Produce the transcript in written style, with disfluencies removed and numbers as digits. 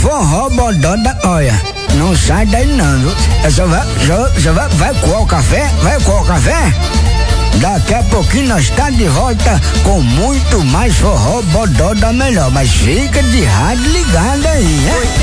forró bodó da... Olha, não sai daí não, viu? Vai coar o café? Vai coar o café? Daqui a pouquinho nós tá de volta com muito mais forró bodó da melhor. Mas fica de rádio ligado aí, hein?